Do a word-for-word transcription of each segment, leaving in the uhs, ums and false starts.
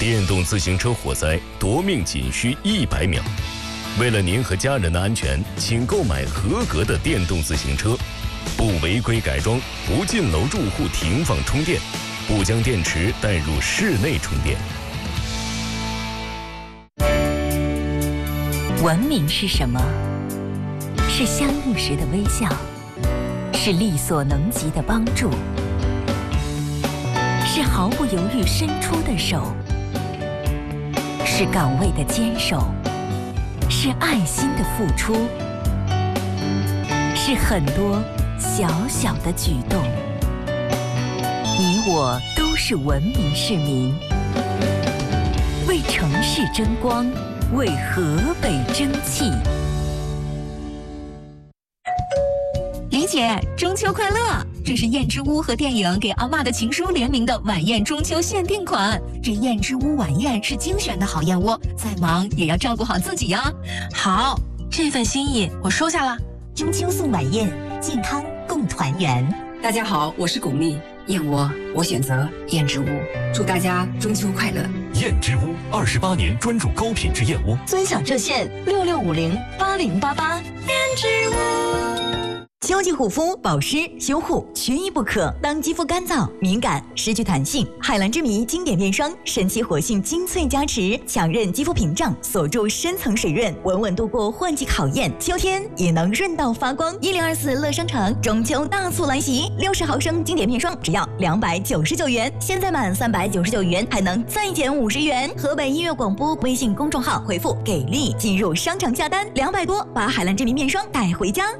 电动自行车火灾夺命仅需一百秒。为了您和家人的安全，请购买合格的电动自行车，不违规改装，不进楼住户停放充电，不将电池带入室内充电。 文明是什么？是相遇时的微笑，是力所能及的帮助，是毫不犹豫伸出的手，是岗位的坚守，是爱心的付出，是很多小小的举动。你我都是文明市民，为城市争光，为河北争气。 李姐，中秋快乐！这是燕之屋和电影《给阿嬷的情书》联名的晚宴中秋限定款。这燕之屋晚宴是精选的好燕窝，再忙也要照顾好自己呀。 好，这份心意我收下了。 中秋送晚宴，健康共团圆。 大家好，我是巩俐，燕窝我选择燕之屋，祝大家中秋快乐。 燕之屋二十八年专注高品质燕窝， 尊享热线六六五零八零八八。燕之屋。秋季护肤、保湿、修护缺一不可。当肌肤干燥、敏感、失去弹性，海蓝之谜经典面霜神奇活性精粹加持，强韧肌肤屏障，锁住深层水润，稳稳度过换季考验，秋天也能润到发光。一零二四乐商城中秋大促来袭，六十毫升经典面霜只要两百九十九元，现在满三百九十九元还能再减五十元。河北音乐广播微信公众号回复给力进入商城下单，两百多把海蓝之谜面霜带回家。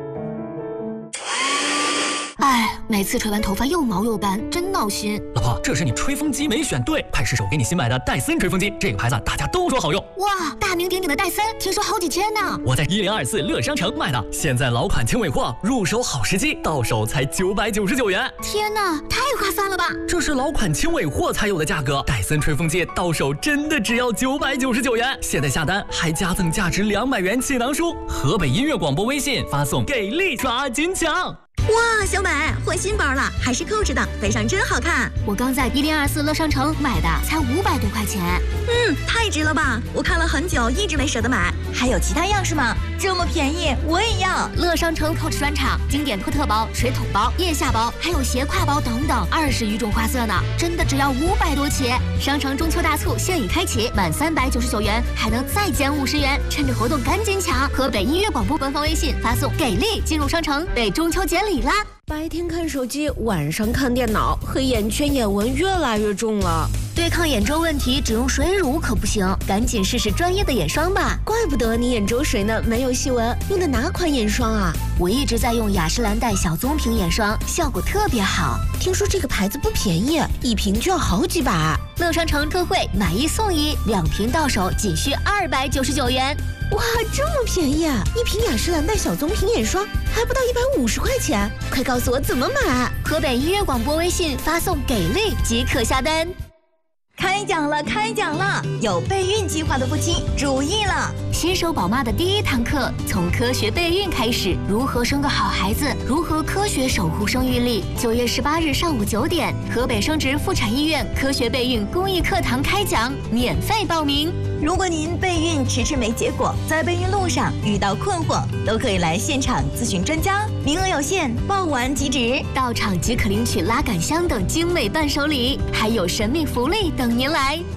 哎，每次吹完头发又毛又干，真闹心。 老婆，这是你吹风机没选对，快试试我给你新买的戴森吹风机，这个牌子大家都说好用。 哇，大名鼎鼎的戴森，听说好几千呢。 我在一零二四乐商城买的，现在老款轻尾货，入手好时机，到手才九百九十九元。 天哪，太划算了吧！ 这是老款轻尾货才有的价格，戴森吹风机到手真的只要九百九十九元。现在下单还加赠价值两百元气囊书。河北音乐广播微信发送给力抓紧抢。 哇，小美换新包了，还是扣着的，背上真好看。 我刚在一零二四乐商城买的，才五百多块钱。 嗯，太值了吧！我看了很久，一直没舍得买。还有其他样式吗？这么便宜，我也要。 乐商城 Coach 专场，经典托特包、水桶包、腋下包，还有斜挎包等等，二十余种花色呢，真的只要五百多起。商城中秋大促现已开启，满三百九十九元还能再减五十元，趁着活动赶紧抢！河北音乐广播官方微信发送给力进入商城，为中秋节礼啦！ 白天看手机，晚上看电脑，黑眼圈、眼纹越来越重了。 对抗眼周问题，只用水乳可不行，赶紧试试专业的眼霜吧。 怪不得你眼周水呢没有细纹，用的哪款眼霜啊？ 我一直在用雅诗兰黛小棕瓶眼霜，效果特别好。 听说这个牌子不便宜，一瓶就要好几百。 乐商城特惠，买一送一，两瓶到手仅需二百九十九元。 哇，这么便宜啊！一瓶雅诗兰黛小棕瓶眼霜还不到一百五十块钱，快告诉我怎么买！ 河北音乐广播微信发送给力即可下单。 开讲了，开讲了！有备孕计划的夫妻注意了， 新手宝妈的第一堂课，从科学备孕开始，如何生个好孩子，如何科学守护生育力。九月十八日上午九点，河北生殖妇产医院科学备孕公益课堂开讲，免费报名。 如果您备孕迟迟没结果，在备孕路上遇到困惑，都可以来现场咨询专家，名额有限，报完即止。 到场即可领取拉杆箱等精美伴手礼，还有神秘福利等您来。